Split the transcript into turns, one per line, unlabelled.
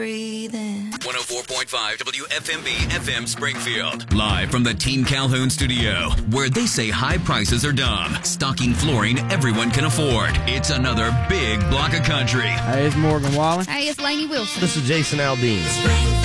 Breathing.
104.5 WFMB FM Springfield. Live from the Team Calhoun studio, where they say high prices are dumb. Stocking flooring everyone can afford. It's another big block of country.
Hey, it's Morgan Wallen.
Hey, it's Lainey Wilson.
This is Jason Aldean.